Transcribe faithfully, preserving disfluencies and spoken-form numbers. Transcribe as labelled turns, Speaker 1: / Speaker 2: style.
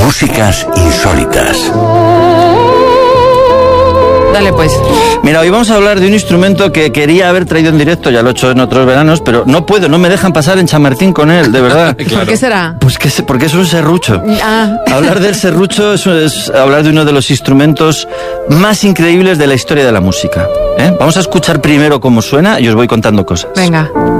Speaker 1: Músicas insólitas.
Speaker 2: Dale pues.
Speaker 3: Mira, hoy vamos a hablar de un instrumento que quería haber traído en directo, ya lo he hecho en otros veranos, pero no puedo, no me dejan pasar en Chamartín con él, de verdad.
Speaker 2: Claro. ¿Por qué será?
Speaker 3: Pues que, porque es un serrucho.
Speaker 2: Ah.
Speaker 3: Hablar del serrucho es, es hablar de uno de los instrumentos más increíbles de la historia de la música, ¿eh? Vamos a escuchar primero cómo suena y os voy contando cosas.
Speaker 2: Venga.